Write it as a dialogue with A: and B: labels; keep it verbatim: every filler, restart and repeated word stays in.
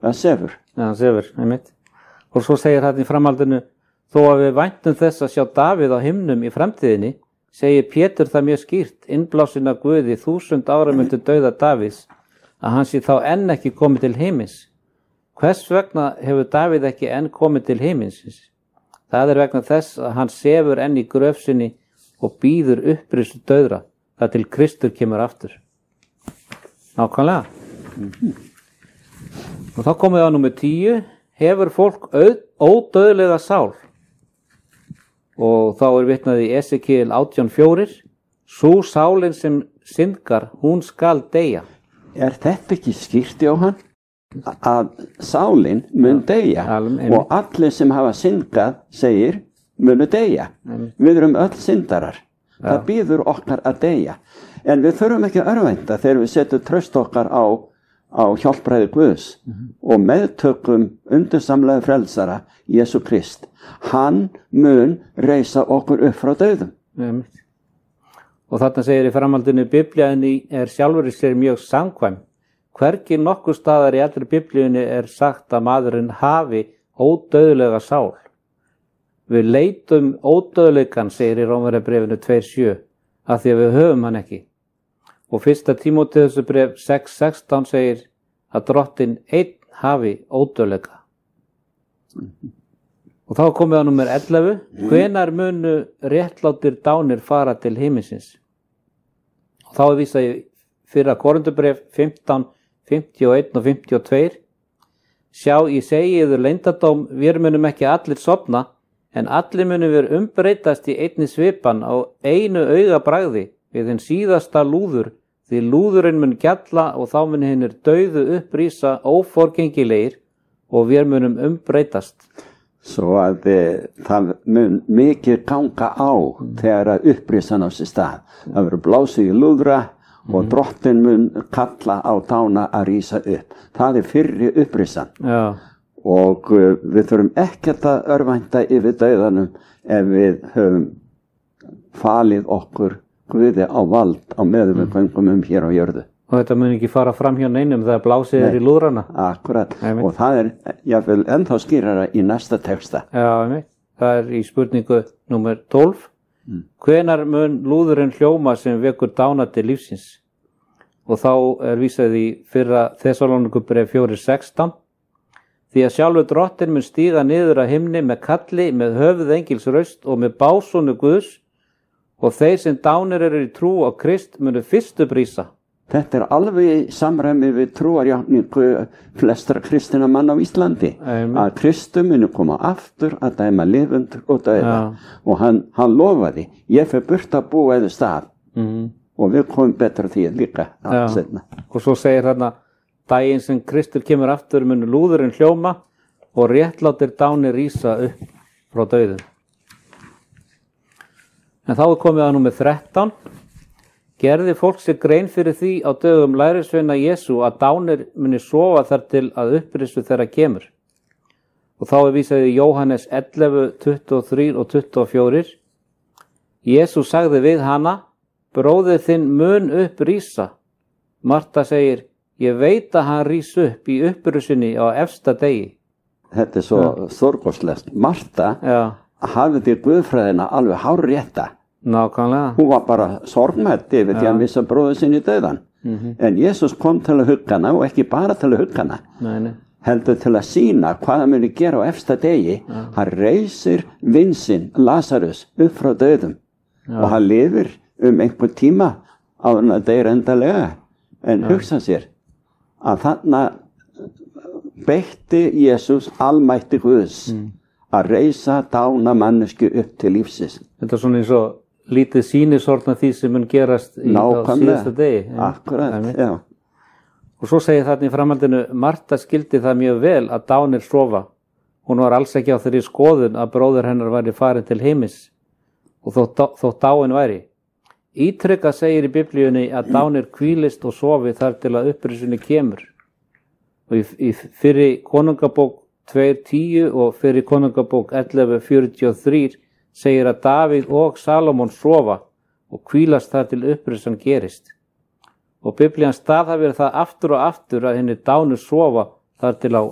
A: það sefur.
B: Já, hann sefur, einmitt. Og svo segir hann í framhaldinu, þó að við væntum þess að sjá Davíð á himnum í framtíðinni, segir Pétur það mjög skýrt, innblásin af Guði þúsund ára myndu dauða Davíðs, að hann sé þá enn ekki komið til heimins. Hvers vegna hefur Davíð ekki enn komið til heiminsins? Það er vegna þess að hann sefur enn í gröf sinni og býður upprisu dauðra, þar til Kristur kemur aftur. Nákvæmlega. Mm-hmm. Og þá komum við á númer tíu, hefur fólk ódauðlega sál? Og þá er vitnað í Esekiel átján fjórir, sú sálin sem syndgar, hún skal deyja.
A: Er þetta ekki skýrt, Jóhann? Að sálin mun deyja og allir sem hafa syndgað, segir, munu deyja. Amen. Við erum öll syndarar. Já. Það býður okkar að deyja. En við þurfum ekki að örvænta þegar við setjum traust okkar á, á hjálpræði Guðs mm-hmm. og meðtökum undursamlega frelsara, Jesú Krist. Hann mun reisa okkur upp frá dauðum.
B: Amen. Og þarna segir í framhaldinu, Biblíunni er sjálfur sér mjög samkvæm. Hvergi nokkur staðar í allri Biblíunni er sagt að maðurinn hafi ódauðlega sál. Við leitum ódauðleikan, segir í Rómverjabréfinu tvö sjö, af því að við höfum hann ekki. Og fyrsta Tímóteusbréf sex sextán segir að drottinn einn hafi ódauðleika. Og þá komum við á númer ellefu. Hvenær munu réttlátir dánir fara til himinsins? Og þá er vísað í fyrra Korinthubréf fimmtán fimmtíu og eitt og fimmtíu og tvö. Sjá, ég segi yður leyndardóm, við munum ekki allir sofna, en allir munum við umbreytast í einni svipan á einu augabragði við hinn síðasta lúður, því lúðurinn mun gjalla og þá mun hinnir dauðu upprísa óforgengilegir og við munum umbreytast.
A: Svo að e, það mun mikið ganga á mm. þegar að upprísan á sér stað. Það verður blásið í lúðra og mm. drottinn mun kalla á dána að rísa upp. Það er fyrri upprísan. Já. Og uh, við þurfum ekkert að örvænta yfir dauðanum ef við höfum falið okkur Guði á vald á meðum við göngum um hér á jörðu.
B: Og þetta mun ekki fara fram hjá neinum þegar blásið er í lúðrana.
A: Akkurat, og það er jáfnvel ennþá skýrara í næsta texta.
B: Já, einmitt. Það er í spurningu númer tólf. Mm. Hvenær mun lúðurinn hljóma sem vekur dána til lífsins? Og þá er vísað í fyrra Þessalónikubréf fjögur sextán. Því að sjálfur drottinn mun stíga niður að himni með kalli, með höfuð engils raust og með básúnu Guðs, og þeir sem dánir eru í trú á Krist munu fyrstu brísa.
A: Þetta er alveg í samræmi við trúarjátningu flestra kristina manna á Íslandi. Amen. Að Kristur muni koma aftur að dæma lifendur og dauða. Ja. Og hann, hann lofaði, ég fer burt að búa eða stað. Mm. Og við komum betra því líka. Ja.
B: Og svo segir hann að daginn sem Kristur kemur aftur muni lúðurinn hljóma og réttlátir dánir rísa upp frá dauðum. En þá er komið að númer þrettán. Gerði fólk sér grein fyrir því á dögum lærisveina Jesú að dánir muni sofa þar til að upprisu þeirra kemur. Og þá er vísað í Jóhannes ellefu tuttugu og þrjú og tuttugu og fjögur. Jesú sagði við hana, bróðir þinn mun upp rísa. Marta segir, ég veit að hann rís upp í upprisunni á efsta degi.
A: Þetta er svo ja. Stórkostlegt. Marta ja. hafði til guðfræðina alveg hárrétta.
B: Nákvæmlega.
A: Hún var bara sorgmætt yfir því að missa bróður sinni í dauðan. Mm-hmm. En Jesús kom til að hugga hana og ekki bara til að hugga hana. Nei, nei. Heldur til að sýna hvað hann muni gera á efsta degi. Ja. Hann reisir vin sinn, Lazarus, upp frá dauðum. Ja. Og hann lifir um einhvern tíma á hann að deyra endalega. En ja. hugsa sér að þarna beitti Jesús almætti Guðs mm. að reisa dána mannesku upp til lífsins.
B: Þetta er svona eins og lítið sýnisortna því sem mun gerast í, á síðasta degi.
A: Akkurat, já.
B: Og svo segir þarna í framhaldinu, Marta skildi það mjög vel að dánir sofa. Hún var alls ekki á þeirri skoðun að bróðir hennar væri farin til heimis og þótt, þótt dáin væri. Ítrekka segir í Biblíunni að dánir hvílist og sofi þar til að upprisunni kemur. Og í, í fyrri konungabók tvö tíu og fyrri konungabók ellefu fjörutíu og þrjú segir að Davíð og Salomon sofa og hvílast þar til upprisan gerist. Og Biblían staðhæfir það aftur og aftur að henni dánu sofa þar til á